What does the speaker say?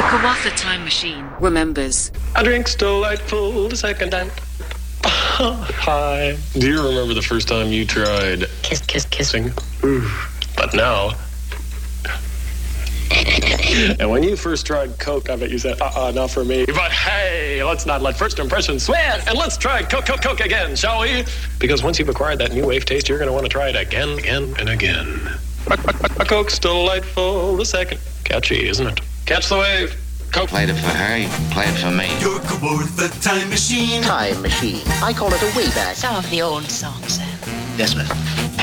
Kawatha Time Machine remembers. A drink's delightful the second time. Hi. Do you remember the first time you tried kissing? But now. And when you first tried Coke, I bet you said, not for me. But hey, let's not let first impressions sway. And let's try Coke again, shall we? Because once you've acquired that new wave taste, you're going to want to try it again, and again. A Coke's delightful the second. Catchy, isn't it? Catch the wave. Coke. Played it for her, you played it for me. You're Kawatha Time Machine. Time machine. I call it a wayback. Some of the old songs, Yes, miss.